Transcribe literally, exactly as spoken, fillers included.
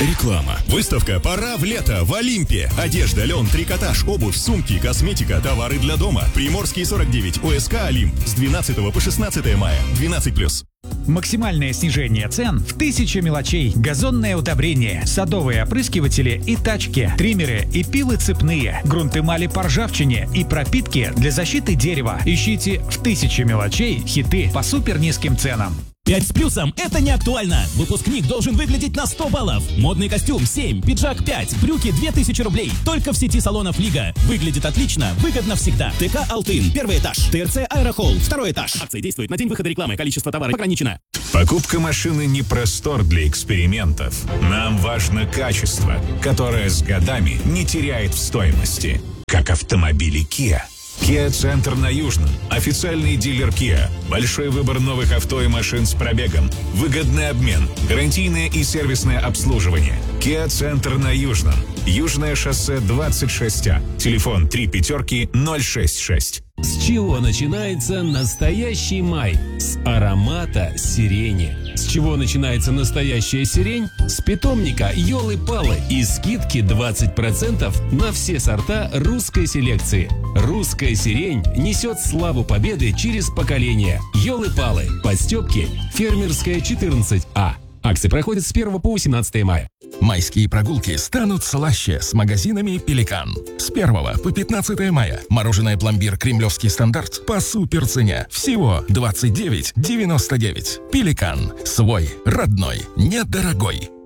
Реклама. Выставка «Пора в лето» в Олимпе. Одежда, лен, трикотаж, обувь, сумки, косметика, товары для дома. Приморский сорок девять, ОСК «Олимп». С двенадцатого по шестнадцатое мая. двенадцать плюс. Максимальное снижение цен в тысяче мелочей. Газонное удобрение, садовые опрыскиватели и тачки, триммеры и пилы цепные, грунт-эмали по ржавчине и пропитки для защиты дерева. Ищите в тысяче мелочей хиты по супер низким ценам. пять с плюсом – это не актуально. Выпускник должен выглядеть на сто баллов. Модный костюм семь, пиджак пять, брюки две тысячи рублей. Только в сети салонов «Лига». Выглядит отлично, выгодно всегда. ТК «Алтын», первый этаж. ТРЦ «Аэрохолл», второй этаж. Акция действует на день выхода рекламы. Количество товаров ограничено. Покупка машины не простор для экспериментов. Нам важно качество, которое с годами не теряет в стоимости. Как автомобили Kia. Kia-центр на Южном. Официальный дилер Kia. Большой выбор новых авто и машин с пробегом. Выгодный обмен. Гарантийное и сервисное обслуживание. Kia-центр на Южном. Южное шоссе двадцать шесть А. Телефон три пятерки ноль шесть шесть. С чего начинается настоящий май? С аромата сирени. С чего начинается настоящая сирень? С питомника Ёлы-Палы и скидки двадцать процентов на все сорта русской селекции. Русская сирень несет славу победы через поколения. Ёлы-Палы. Подстёпки. Фермерская четырнадцать А. Акции проходят с первого по восемнадцатое мая. Майские прогулки станут слаще с магазинами «Пеликан». С первого по пятнадцатое мая. Мороженое пломбир «Кремлевский стандарт» по суперцене. Всего двадцать девять девяносто девять. «Пеликан». Свой, родной, недорогой.